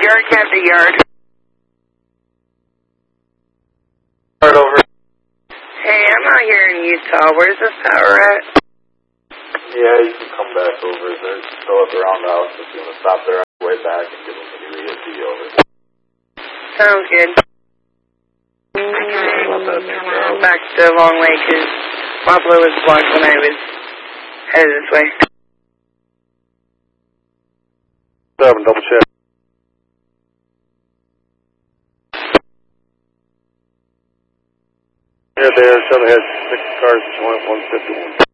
Yard cab to yard. Start over. Hey, I'm out here in Utah. Where's this tower at? Yeah, you can come back over. They're still at the roundhouse. If you want to stop there on the way back and give them the ESD over. Sounds good. Back to Long Lake because Buffalo was blocked when I was headed this way. 7, double check. Here, there, 7 ahead, 6 cars, 151.